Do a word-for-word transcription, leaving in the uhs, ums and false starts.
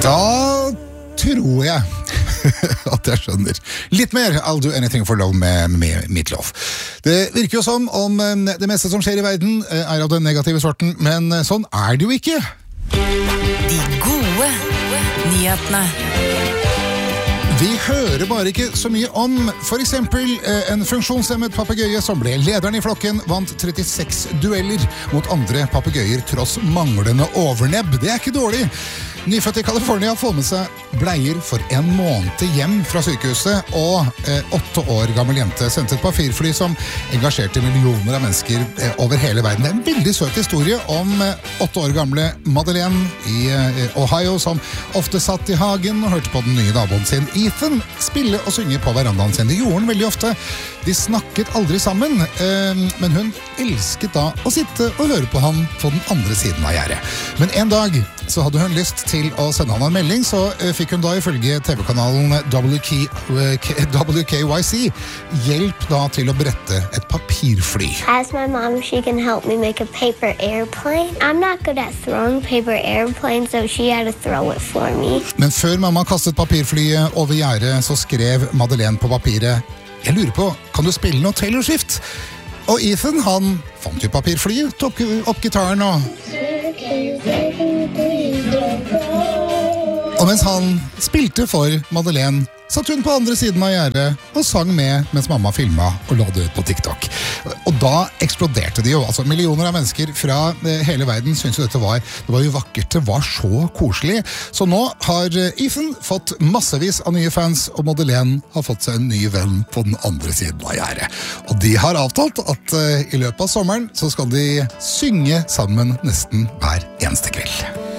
Da tror jeg at jeg skjønner litt mer I'll do anything for love med, med Meatloaf. Det virker jo som om det meste som skjer i verden er av den negative sorten, men sånn er det jo ikke. De gode nyhetene. Vi hører bare ikke så mye om for eksempel en funksjonshemmet papegøye som ble lederen i flokken, vant trettiseks dueller mot andre papegøyer tross manglende overnebb. Det er ikke dårlig. Nyfødt i California får med seg bleier for en måned hjem fra sykehuset, og eh, åtte år gammel jente sendte et papirfly som engasjerte millioner av mennesker eh, over hele verden. Det er en veldig søt historie om eh, åtte år gamle Madeleine i eh, Ohio, som ofte satt i hagen og hørte på den nye naboen sin, Ethan, spille og synge på verandaen sin. Det gjorde han veldig ofte. De snakket aldri sammen, eh, men hun elsket da å sitte og høre på han på den andre siden av gjerdet. Men en dag så hadde hun lyst til å sende han en melding, så uh, fikk hun da ifølge T V-kanalen W K Y C hjelp da til å brette et papirfly. Ask my mom if she can help me make a paper airplane. I'm not good at throwing paper airplanes, so she had to throw it for me. Men før mamma kastet papirflyet over gjerdet, så skrev Madeleine på papiret: Jeg lurer på, kan du spille noe Taylor Swift? Og Ethan, han fant jo papirflyet, tok opp gitaren og... Og mens han spilte for Madeleine, satt hun på andre siden av gjerdet og sang med mens mamma filmet og la det ut på TikTok. Og da eksploderte de jo. Altså, millioner av mennesker fra hele verden syntes jo dette var, det var jo vakkert, det var så koselig. Så nå har Ethan fått massevis av nye fans, og Madeleine har fått seg en ny venn på den andre siden av gjerdet. Og de har avtalt at uh, i løpet av sommeren så skal de synge sammen nesten hver eneste kveld.